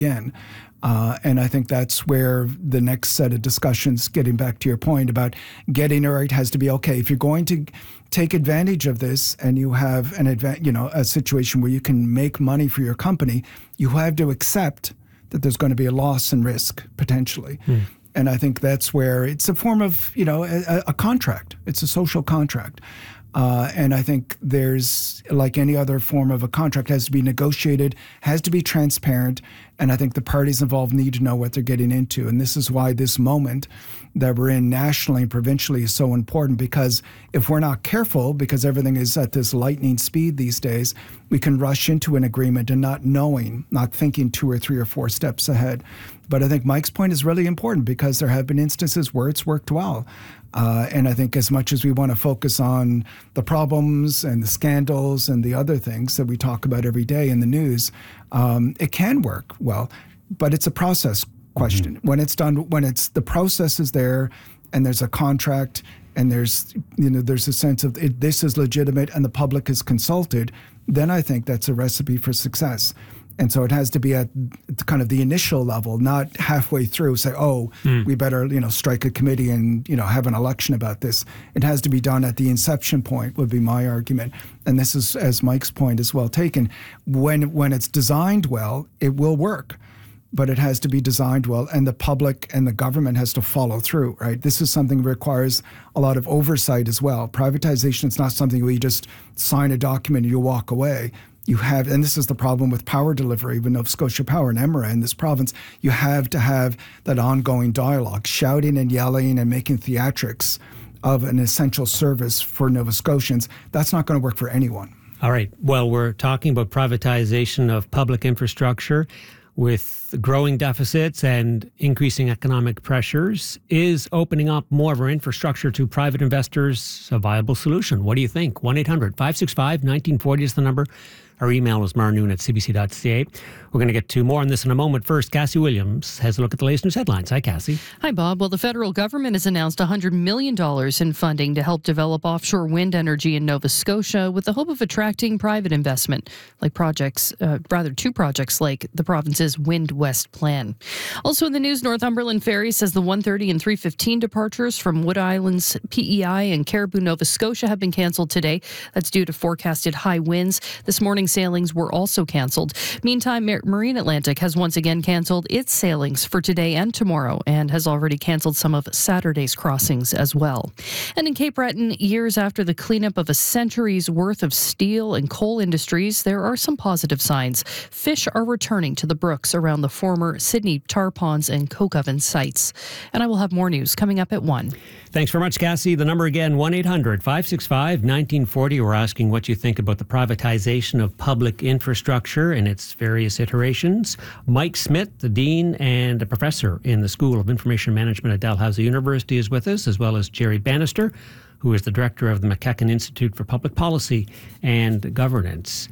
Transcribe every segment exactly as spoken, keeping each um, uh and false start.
again. Uh, and I think that's where the next set of discussions, getting back to your point about getting it right, has to be, okay, if you're going to take advantage of this and you have an adva- you know, a situation where you can make money for your company, you have to accept that there's going to be a loss and risk potentially. Hmm. And I think that's where it's a form of, you know, a, a contract. It's a social contract. Uh, and I think there's, like any other form of a contract, has to be negotiated, has to be transparent. And I think the parties involved need to know what they're getting into. And this is why this moment that we're in nationally and provincially is so important, because if we're not careful, because everything is at this lightning speed these days, we can rush into an agreement and not knowing, not thinking two or three or four steps ahead. But I think Mike's point is really important, because there have been instances where it's worked well. Uh, and I think as much as we want to focus on the problems and the scandals and the other things that we talk about every day in the news, um, it can work well, but it's a process question. Mm-hmm. When it's done, when it's the process is there and there's a contract and there's, you know, there's a sense of it, this is legitimate and the public is consulted, then I think that's a recipe for success. And so it has to be at kind of the initial level, not halfway through say, oh, mm. we better, you know, strike a committee and, you know, have an election about this. It has to be done at the inception point, would be my argument. And this is, as Mike's point is well taken, when when it's designed well, it will work. But it has to be designed well, and the public and the government has to follow through, right? This is something that requires a lot of oversight as well. Privatization is not something where you just sign a document and you walk away. You have, and this is the problem with power delivery with Nova Scotia Power and Emera in this province, you have to have that ongoing dialogue, shouting and yelling and making theatrics of an essential service for Nova Scotians. That's not going to work for anyone. All right. Well, we're talking about privatization of public infrastructure with growing deficits and increasing economic pressures. Is opening up more of our infrastructure to private investors a viable solution? What do you think? one eight hundred five six five one nine four zero is the number. Our email is marnoon at c b c dot c a. We're going to get to more on this in a moment. First, Cassie Williams has a look at the latest news headlines. Hi, Cassie. Hi, Bob. Well, the federal government has announced one hundred million dollars in funding to help develop offshore wind energy in Nova Scotia with the hope of attracting private investment, like projects, uh, rather two projects like the province's Wind West plan. Also in the news, Northumberland Ferry says the one thirty and three fifteen departures from Wood Island's P E I and Caribou, Nova Scotia have been cancelled today. That's due to forecasted high winds. This morning, sailings were also cancelled. Meantime, Marine Atlantic has once again cancelled its sailings for today and tomorrow and has already cancelled some of Saturday's crossings as well. And in Cape Breton, years after the cleanup of a century's worth of steel and coal industries, there are some positive signs. Fish are returning to the brooks around the former Sydney tar ponds and coke oven sites. And I will have more news coming up at one. Thanks very much, Cassie. The number again, one eight hundred five six five one nine four zero. We're asking what you think about the privatization of public infrastructure and its various iterations. Mike Smith, the Dean and a Professor in the School of Information Management at Dalhousie University, is with us, as well as Jerry Bannister, who is the Director of the McEachern Institute for Public Policy and Governance.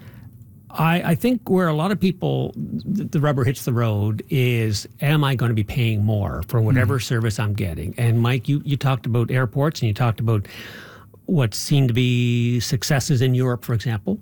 I, I think where a lot of people, the rubber hits the road is, am I going to be paying more for whatever mm. service I'm getting? And Mike, you, you talked about airports and you talked about what seem to be successes in Europe, for example.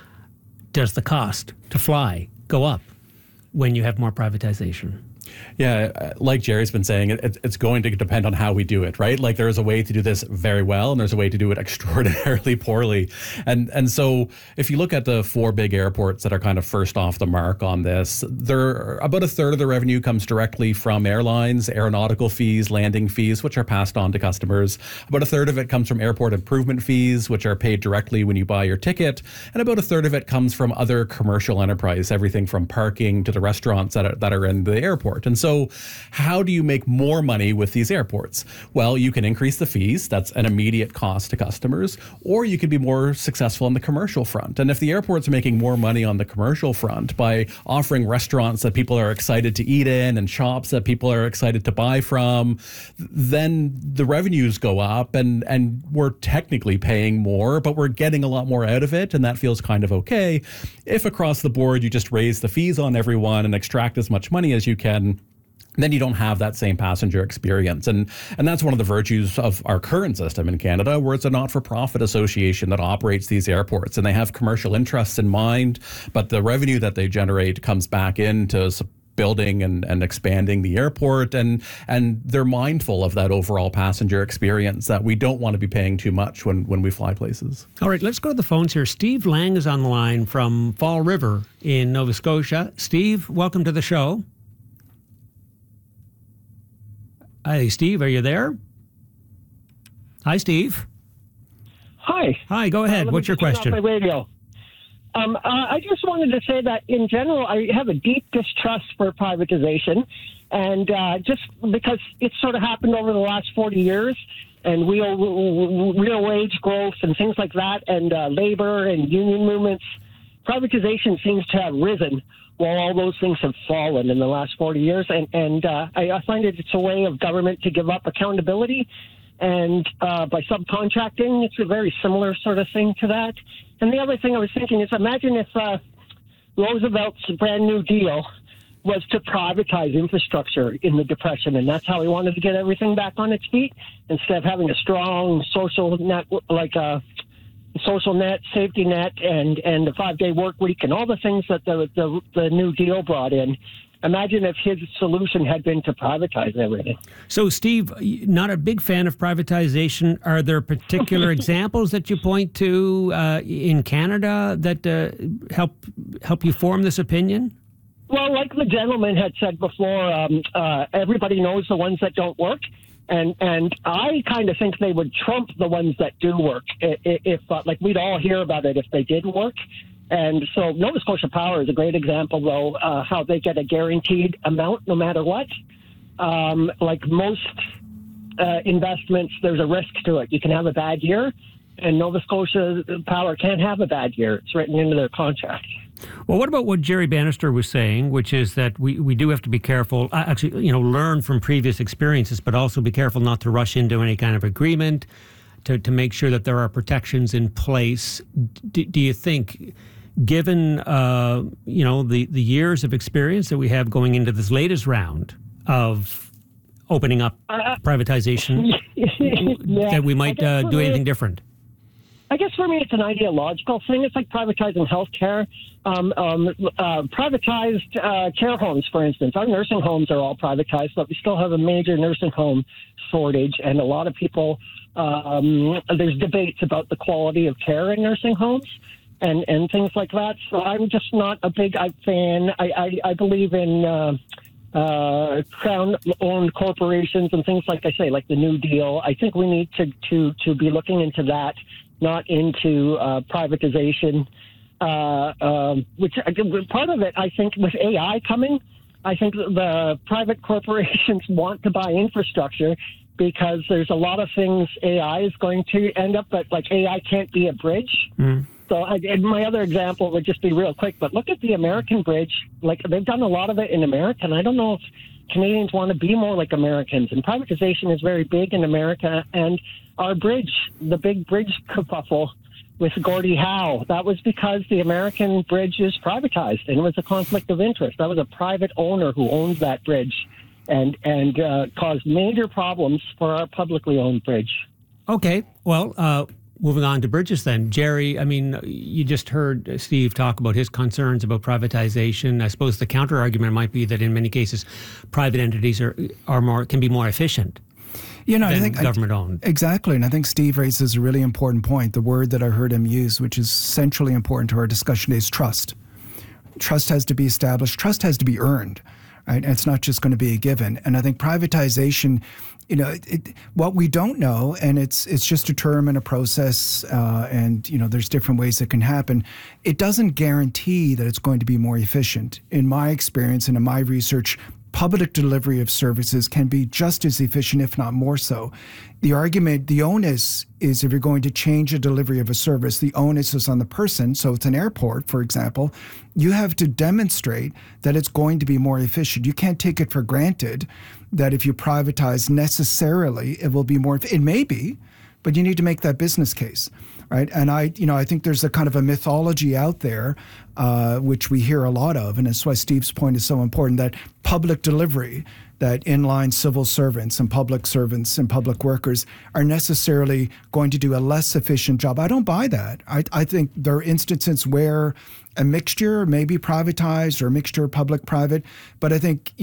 Does the cost to fly go up when you have more privatization? Yeah, like Jerry's been saying, it, it's going to depend on how we do it, right? Like there's a way to do this very well and there's a way to do it extraordinarily poorly. And and so if you look at the four big airports that are kind of first off the mark on this, they're about a third of the revenue comes directly from airlines, aeronautical fees, landing fees, which are passed on to customers. About a third of it comes from airport improvement fees, which are paid directly when you buy your ticket. And about a third of it comes from other commercial enterprise, everything from parking to the restaurants that are, that are in the airport. And so how do you make more money with these airports? Well, you can increase the fees. That's an immediate cost to customers. Or you can be more successful on the commercial front. And if the airport's making more money on the commercial front by offering restaurants that people are excited to eat in and shops that people are excited to buy from, then the revenues go up and, and we're technically paying more, but we're getting a lot more out of it. And that feels kind of okay. If across the board you just raise the fees on everyone and extract as much money as you can, then you don't have that same passenger experience. And and that's one of the virtues of our current system in Canada, where it's a not-for-profit association that operates these airports, and they have commercial interests in mind, but the revenue that they generate comes back in to building and, and expanding the airport, and and they're mindful of that overall passenger experience, that we don't want to be paying too much when, when we fly places. All right, let's go to the phones here. Steve Lang is on the line from Fall River in Nova Scotia. Steve, welcome to the show. Hi, Steve, are you there? Hi, Steve. Hi. Hi, go ahead. Uh, What's your question? My radio. Um, uh, I just wanted to say that in general, I have a deep distrust for privatization, and uh, just because it's sort of happened over the last forty years, and real, real wage growth and things like that, and uh, labor and union movements, privatization seems to have risen while all those things have fallen in the last forty years. And, and uh, I, I find it it's a way of government to give up accountability. And uh, by subcontracting, it's a very similar sort of thing to that. And the other thing I was thinking is, imagine if uh, Roosevelt's brand new deal was to privatize infrastructure in the Depression, and that's how he wanted to get everything back on its feet, instead of having a strong social net, like a social net, safety net, and, and the five-day work week, and all the things that the, the, the New Deal brought in. Imagine if his solution had been to privatize everything. So, Steve, not a big fan of privatization. Are there particular examples that you point to uh, in Canada that uh, help help you form this opinion? Well, like the gentleman had said before, um, uh, everybody knows the ones that don't work. And and I kind of think they would trump the ones that do work. If, uh, like, we'd all hear about it if they did work. And so Nova Scotia Power is a great example, though, uh, how they get a guaranteed amount no matter what. Um, like most uh, investments, there's a risk to it. You can have a bad year, and Nova Scotia Power can't have a bad year. It's written into their contract. Well, what about what Jerry Bannister was saying, which is that we, we do have to be careful, actually, you know, learn from previous experiences, but also be careful not to rush into any kind of agreement to, to make sure that there are protections in place. D- do you think, given, uh, you know, the, the years of experience that we have going into this latest round of opening up uh, privatization, yeah, that we might uh, do anything me, different? I guess for me, it's an ideological thing. It's like privatizing healthcare. Um, um, uh, privatized uh, care homes, for instance. Our nursing homes are all privatized, but we still have a major nursing home shortage, and a lot of people, um, there's debates about the quality of care in nursing homes and, and things like that. So I'm just not a big fan. I, I, I believe in uh, uh, Crown-owned corporations and things like I say, like the New Deal. I think we need to, to, to be looking into that, not into uh, privatization, uh, um, which part of it, I think, with A I coming, I think the private corporations want to buy infrastructure because there's a lot of things A I is going to end up, but like A I can't be a bridge. Mm. So I, and my other example would just be real quick, but look at the American bridge. Like, they've done a lot of it in America, and I don't know if Canadians want to be more like Americans. And privatization is very big in America. And our bridge, the big bridge kerfuffle with Gordie Howe, that was because the American bridge is privatized, and it was a conflict of interest. That was a private owner who owned that bridge and, and uh, caused major problems for our publicly owned bridge. Okay, well, uh, moving on to bridges then. Jerry, I mean, you just heard Steve talk about his concerns about privatization. I suppose the counter argument might be that in many cases, private entities are, are more can be more efficient. You know, I think government owned. Exactly. And I think Steve raises a really important point. The word that I heard him use, which is centrally important to our discussion, is trust. Trust has to be established. Trust has to be earned, right? And it's not just going to be a given. And I think privatization, you know, it, it, what we don't know, and it's it's just a term and a process, uh, and, you know, there's different ways it can happen. It doesn't guarantee that it's going to be more efficient. In my experience and in my research, public delivery of services can be just as efficient, if not more so. The argument, the onus is if you're going to change a delivery of a service, the onus is on the person. So it's an airport, for example. You have to demonstrate that it's going to be more efficient. You can't take it for granted that if you privatize necessarily, it will be more, it may be, but you need to make that business case. Right. And I, you know, I think there's a kind of a mythology out there, uh, which we hear a lot of. And that's why Steve's point is so important, that public delivery, that inline civil servants and public servants and public workers are necessarily going to do a less efficient job. I don't buy that. I, I think there are instances where a mixture may be privatized or a mixture of public-private, but I think